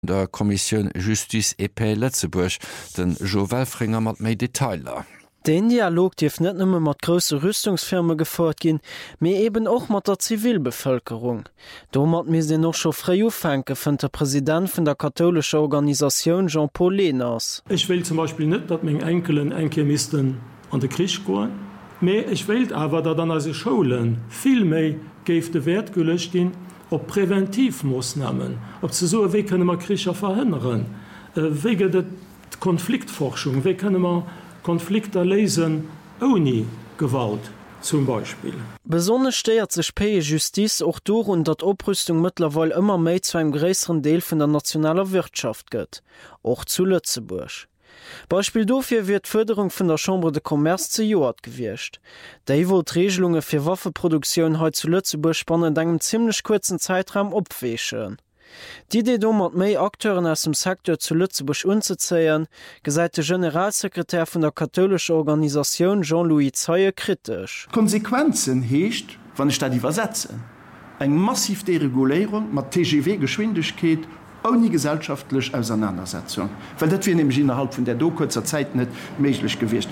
der Kommission Justice EP Lettzeburg, den Jo Welfringer mat méi Detailer. Den Dialog dief net nëmme mat grosse Rüstungsfirme gefordert gin, mé eben och mat der Zivilbevölkerung. Do mat mis den noch scho Freiufenke vun der Präsident vun der katholsche Organisation Jean-Paul Lenas. Ich will zum Beispiel net, dat még Enkelen Enkemisten an de Krich goen. Me ich will awer dat an as se Scholen viel méi géif de Wert gelecht gin op Präventivmoosnamen, op ze so wie kënne man Kricher verhinderen, wege de Konfliktforschung, wie kënne man Konflikte lesen ohne Gewalt zum Beispiel. Besonders steiert sich P Justiz auch durch und dat Obrüstung mittlerweile immer mehr zu einem größeren Teil von der nationalen Wirtschaft geht, auch zu Lützeburg. Beispiel dafür wird Förderung von der Chambre de Commerce zu Joat gewährt. Die will die Regelungen für Waffenproduktion heute zu Lützeburg spannend in einem ziemlich kurzen Zeitraum abwäschen. Die Idee mat méi Akteuren aus dem Sektor zu Lützeburg unzuzeieren, gesäit der Generalsekretär vun der katholsche Organisation Jean-Louis Zeyer kritisch. Konsequenzen heescht, wann ich dat übersetze. Eg massiv Deregulierung mat TGW-Geschwindigkeit ohne gesellschaftlich Auseinandersetzung. Weil dat wir nämlich innerhalb von der kurzer Zeit net méiglich gewicht.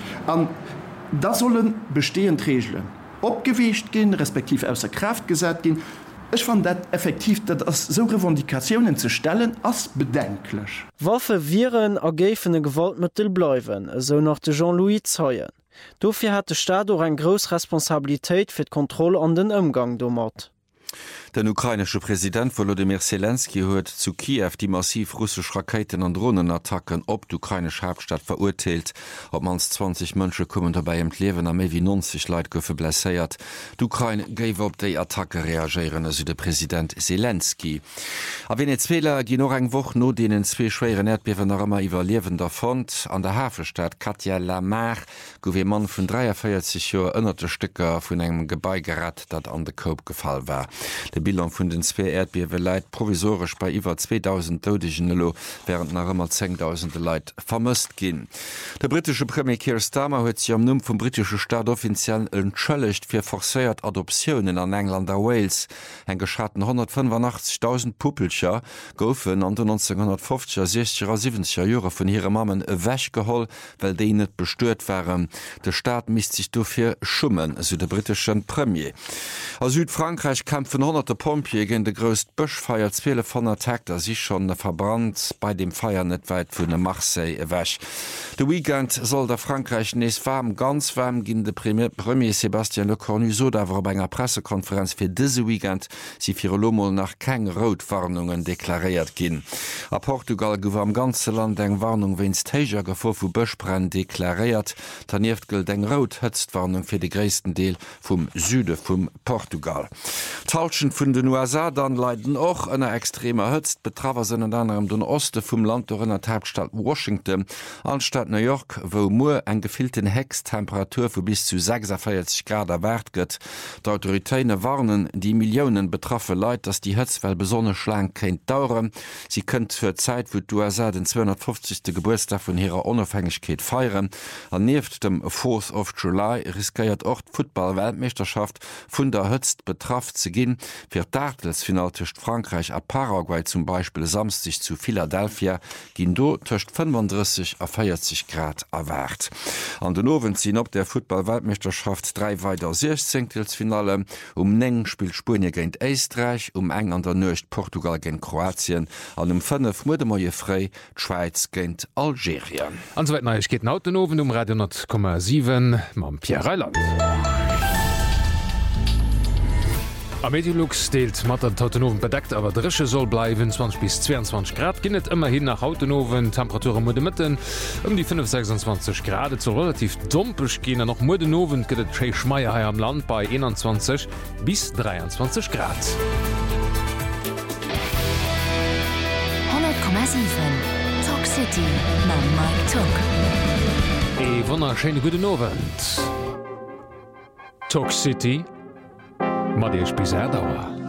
Da sollen bestehend Regeln opgewicht gehen, respektiv außer Kraft gesetzt gehen. Ich fand dat effektiv, dat as so Revendikationen zu stellen as bedenklich. Waffe Viren ergefene Gewaltmittel bleiwen, so nach de Jean-Louis Zeyer. Dofir hat de Staat auch ein groß Responsabilität fir d Kontrolle an den Umgang domat. Den ukrainische Präsident Volodymyr Zelensky huet zu Kiew die massiv russsisch Raketen an Drohnenattacken op d' ukrainische Hauptstadt verurteilt. Ob mans 20 Mënsche kommen dabei im Leben a méi wie 90 Leiit goufe blesséiert. D'Ukraine géif op déi Attacke reagieren as de Präsident Zelensky. A Venezuela gi noch eng woch no denen zwee schwere Erdbewen ëmmer iwwerliewender Fond an der Hafenstadt Katia Lamar gouf Mann vun 43 Joer ënnerte Stücker vun engem Gebäi gerat, dat an de Koop gefall war. De Bilan vun den zwee Erdbewe leit provisorisch bei iwwer 2000 Todegen Lo, während nach ëmmer 10.000 Leiit vermëst ginn. Der britische Premier Keir Starmer huet sich am Numm vum britische Staat offiziell entschëllecht fir forsäiert Adoptionioen an England a Wales. Eng geschatten 185.000 Puppelcher goufen an den 1950er, 60er, 70er Jore vun hire Mammen ewäch geholl, well déi net bestuert waren. De Staat misst sich dofir schummen, so de britischen Premier. A Südfrankreich kämpfen 100 Pompier gegen de gröst Bëchfeier 12 von Attack, da sich schon verbrannt bei dem Feier net weit vun de Marseille ewäch. De Weekend soll der Frankreich nees warm ganz warm ginn de Premier Sébastien Lecornu so dawer bei enger Pressekonferenz fir dese Weekend si fir Lomo nach keng Rotwarnungen deklariert ginn. A Portugal gouf am ganze Land eng Warnung wenn's Teiger gevor vu Bëchbrenn deklariert, daneft gëlt eng Rot-Hëtztwarnung fir de gréissten Deel vum Süde vum Portugal. Talschen vun den USA dann leiden och ënner extremer Hëtzt betrawer se an anderem den Oste vum Land ënner Hauptstadt Washington anstatt New York, wo Moor eng gefilten Hextemperatur vu bis zu 46 Grad erwert gëtt. D'Autoritéine warnen die Millionen betraffe Leiit, dats die Hëtzwell besonne schlang kenint dauren. Sie kënnt fir Zeit, wo USA den 250. Geburtstag vun ihrer Unabhängigkeit feieren. An neft dem 4th of July riskiert och Football-Weltmeisterschaft vun der Hëtzt betraff ze ginn, fir d'Artelsfinal tëcht Frankreich a Paraguay zum Beispiel samstig zu Philadelphia ginn do tëcht 35 a 40 Grad erwert. An den Owen sinn op der Football-Weltmeisterschaft 3 weiter 16. Neng spielt Spurien géint Eistreich, eng an der Nøcht Portugal géint Kroatien, an 5 Mudemoie frei d'Schweiz géint Algerien. Ansoweit neich geht Auto Owen Radio 10,7 mam Pierre Reiland. Am Mediolux deelt mat an Autonoven bedeckt, awer dresche soll bleiwen 20 bis 22 Grad ginnet immer hin nach Autonoven Temperaturen Mode mitten die 5-26 Grad zo relativ dumpech gene noch Modenoven gëtt Tre Schmeier ha am Land bei 21 bis 23 Grad. 100,7 Talk City ma Mike Talk. E wonnerschene gute Nowen. Talk City. Madier Spisärdauer.